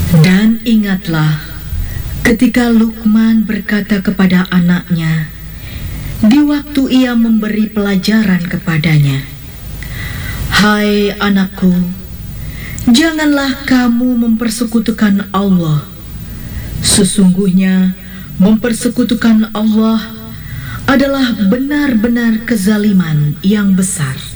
Dan ingatlah ketika Luqman berkata kepada anaknya di waktu ia memberi pelajaran kepadanya, "Hai anakku, janganlah kamu mempersekutukan Allah. Sesungguhnya mempersekutukan Allah adalah benar-benar kezaliman yang besar."